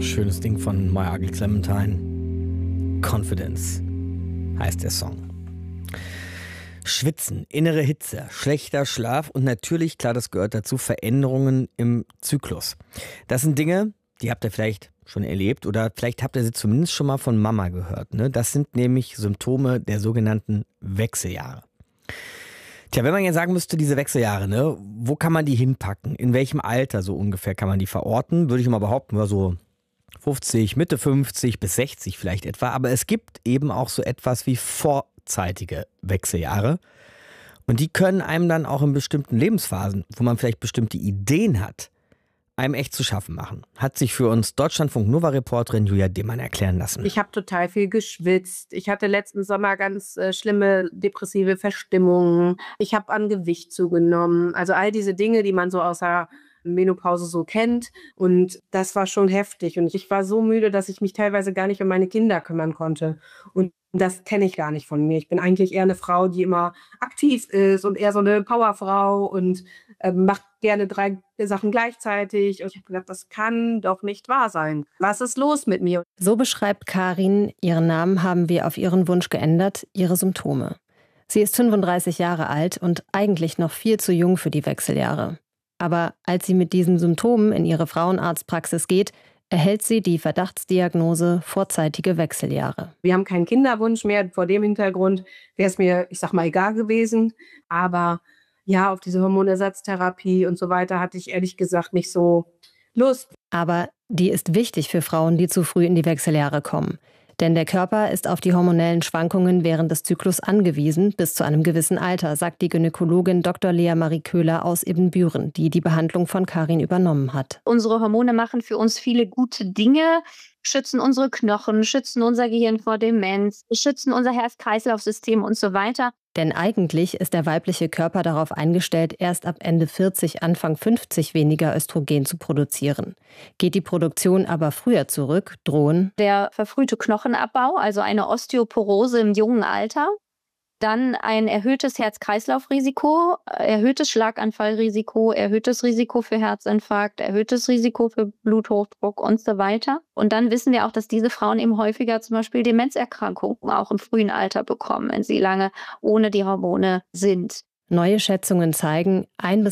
Schönes Ding von My Ugly Clementine. Confidence heißt der Song. Schwitzen, innere Hitze, schlechter Schlaf und natürlich, klar, das gehört dazu, Veränderungen im Zyklus. Das sind Dinge, die habt ihr vielleicht schon erlebt oder vielleicht habt ihr sie zumindest schon mal von Mama gehört. Ne? Das sind nämlich Symptome der sogenannten Wechseljahre. Tja, wenn man jetzt sagen müsste, diese Wechseljahre, ne, wo kann man die hinpacken? In welchem Alter so ungefähr kann man die verorten? Würde ich mal behaupten, war so 50, Mitte 50 bis 60 vielleicht etwa. Aber es gibt eben auch so etwas wie vorzeitige Wechseljahre. Und die können einem dann auch in bestimmten Lebensphasen, wo man vielleicht bestimmte Ideen hat, einem echt zu schaffen machen. Hat sich für uns Deutschlandfunk-Nova-Reporterin Julia Demann erklären lassen. Ich habe total viel geschwitzt. Ich hatte letzten Sommer ganz schlimme depressive Verstimmungen. Ich habe an Gewicht zugenommen. Also all diese Dinge, die man so aus der Menopause so kennt. Und das war schon heftig. Und ich war so müde, dass ich mich teilweise gar nicht um meine Kinder kümmern konnte. Und das kenne ich gar nicht von mir. Ich bin eigentlich eher eine Frau, die immer aktiv ist und eher so eine Powerfrau und macht gerne 3 Sachen gleichzeitig. Und ich habe gedacht, das kann doch nicht wahr sein. Was ist los mit mir? So beschreibt Karin, ihren Namen haben wir auf ihren Wunsch geändert, ihre Symptome. Sie ist 35 Jahre alt und eigentlich noch viel zu jung für die Wechseljahre. Aber als sie mit diesen Symptomen in ihre Frauenarztpraxis geht, erhält sie die Verdachtsdiagnose vorzeitige Wechseljahre. Wir haben keinen Kinderwunsch mehr. Vor dem Hintergrund wäre es mir, ich sag mal, egal gewesen. Aber ja, auf diese Hormonersatztherapie und so weiter hatte ich ehrlich gesagt nicht so Lust. Aber die ist wichtig für Frauen, die zu früh in die Wechseljahre kommen. Denn der Körper ist auf die hormonellen Schwankungen während des Zyklus angewiesen, bis zu einem gewissen Alter, sagt die Gynäkologin Dr. Lea Marie Köhler aus Ibbenbüren, die die Behandlung von Karin übernommen hat. Unsere Hormone machen für uns viele gute Dinge, schützen unsere Knochen, schützen unser Gehirn vor Demenz, schützen unser Herz-Kreislauf-System und so weiter. Denn eigentlich ist der weibliche Körper darauf eingestellt, erst ab Ende 40, Anfang 50 weniger Östrogen zu produzieren. Geht die Produktion aber früher zurück, drohen der verfrühte Knochenabbau, also eine Osteoporose im jungen Alter, dann ein erhöhtes Herz-Kreislauf-Risiko, erhöhtes Schlaganfallrisiko, erhöhtes Risiko für Herzinfarkt, erhöhtes Risiko für Bluthochdruck und so weiter. Und dann wissen wir auch, dass diese Frauen eben häufiger zum Beispiel Demenzerkrankungen auch im frühen Alter bekommen, wenn sie lange ohne die Hormone sind. Neue Schätzungen zeigen,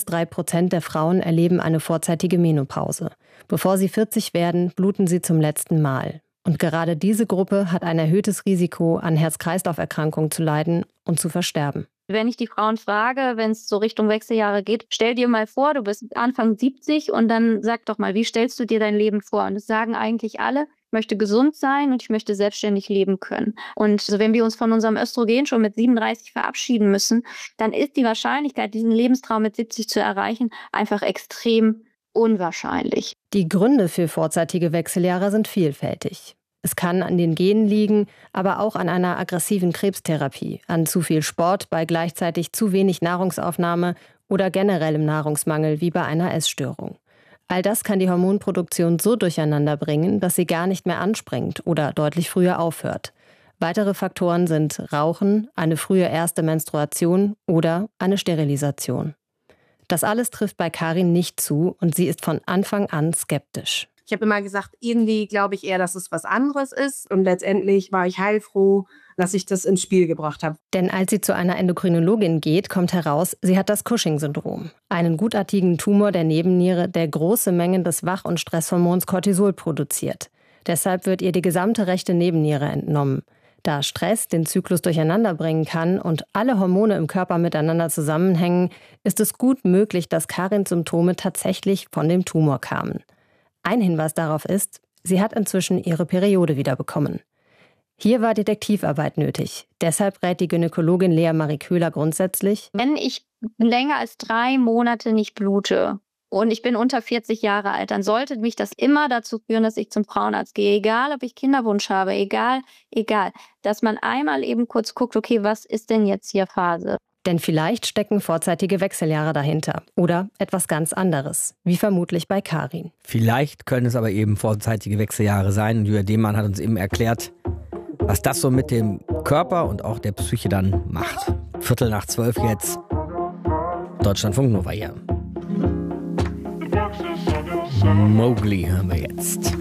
1-3% der Frauen erleben eine vorzeitige Menopause. Bevor sie 40 werden, bluten sie zum letzten Mal. Und gerade diese Gruppe hat ein erhöhtes Risiko, an Herz-Kreislauf-Erkrankungen zu leiden und zu versterben. Wenn ich die Frauen frage, wenn es so Richtung Wechseljahre geht, stell dir mal vor, du bist Anfang 70 und dann sag doch mal, wie stellst du dir dein Leben vor? Und das sagen eigentlich alle, ich möchte gesund sein und ich möchte selbstständig leben können. Und so, wenn wir uns von unserem Östrogen schon mit 37 verabschieden müssen, dann ist die Wahrscheinlichkeit, diesen Lebenstraum mit 70 zu erreichen, einfach extrem unwahrscheinlich. Die Gründe für vorzeitige Wechseljahre sind vielfältig. Es kann an den Genen liegen, aber auch an einer aggressiven Krebstherapie, an zu viel Sport bei gleichzeitig zu wenig Nahrungsaufnahme oder generellem Nahrungsmangel wie bei einer Essstörung. All das kann die Hormonproduktion so durcheinander bringen, dass sie gar nicht mehr anspringt oder deutlich früher aufhört. Weitere Faktoren sind Rauchen, eine frühe erste Menstruation oder eine Sterilisation. Das alles trifft bei Karin nicht zu und sie ist von Anfang an skeptisch. Ich habe immer gesagt, irgendwie glaube ich eher, dass es was anderes ist. Und letztendlich war ich heilfroh, dass ich das ins Spiel gebracht habe. Denn als sie zu einer Endokrinologin geht, kommt heraus, sie hat das Cushing-Syndrom. Einen gutartigen Tumor der Nebenniere, der große Mengen des Wach- und Stresshormons Cortisol produziert. Deshalb wird ihr die gesamte rechte Nebenniere entnommen. Da Stress den Zyklus durcheinander bringen kann und alle Hormone im Körper miteinander zusammenhängen, ist es gut möglich, dass Karins Symptome tatsächlich von dem Tumor kamen. Ein Hinweis darauf ist, sie hat inzwischen ihre Periode wiederbekommen. Hier war Detektivarbeit nötig. Deshalb rät die Gynäkologin Lea Marie Köhler grundsätzlich: Wenn ich länger als 3 Monate nicht blute und ich bin unter 40 Jahre alt, dann sollte mich das immer dazu führen, dass ich zum Frauenarzt gehe. Egal, ob ich Kinderwunsch habe, egal. Dass man einmal eben kurz guckt, okay, was ist denn jetzt hier Phase? Denn vielleicht stecken vorzeitige Wechseljahre dahinter. Oder etwas ganz anderes, wie vermutlich bei Karin. Vielleicht können es aber eben vorzeitige Wechseljahre sein. Und Julia Demann hat uns eben erklärt, was das so mit dem Körper und auch der Psyche dann macht. 11:45 jetzt. Deutschlandfunk Nova hier. Mowgli hören wir jetzt.